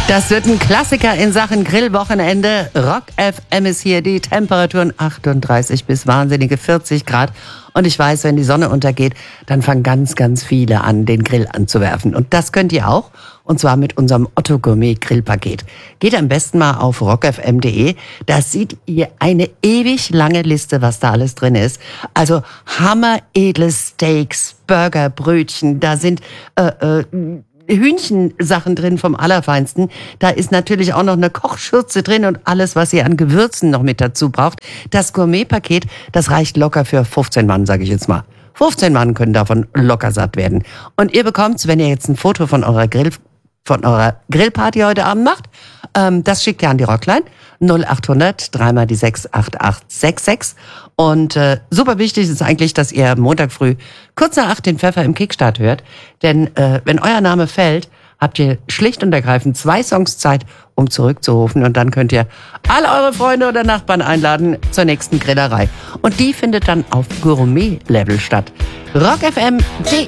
Das wird ein Klassiker in Sachen Grillwochenende. Rock FM ist hier, die Temperaturen 38 bis wahnsinnige 40 Grad. Und ich weiß, wenn die Sonne untergeht, dann fangen ganz, ganz viele an, den Grill anzuwerfen. Und das könnt ihr auch, und zwar mit unserem Otto Gourmet Grillpaket. Geht am besten mal auf rockfm.de. Da seht ihr eine ewig lange Liste, was da alles drin ist. Also hammeredle Steaks, Burger, Brötchen, da sind Hühnchensachen drin vom Allerfeinsten. Da ist natürlich auch noch eine Kochschürze drin und alles, was ihr an Gewürzen noch mit dazu braucht. Das Gourmetpaket, das reicht locker für 15 Mann, sage ich jetzt mal. 15 Mann können davon locker satt werden. Und ihr bekommt's, wenn ihr jetzt ein Foto von eurer Grillparty heute Abend macht, das schickt ihr an die Rockline 0800 3 die 6 8866. Und super wichtig ist eigentlich, dass ihr Montag früh kurz nach 8 den Pfeffer im Kickstart hört. Denn wenn euer Name fällt, habt ihr schlicht und ergreifend 2 Songs Zeit, um zurückzurufen. Und dann könnt ihr alle eure Freunde oder Nachbarn einladen zur nächsten Grillerei. Und die findet dann auf Gourmet-Level statt. rockfm.de